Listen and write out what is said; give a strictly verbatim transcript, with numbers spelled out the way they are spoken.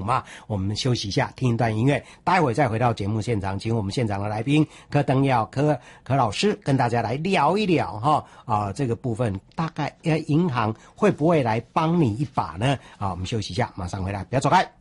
嘛。我们休息一下，听一段音乐，待会再回到节目现场，请我们现场的来宾柯登耀柯柯老师跟大家来聊一聊哈啊这个部分，大概呃银行会不会来帮你一把呢？啊，我们休息一下，马上回来，不要走开。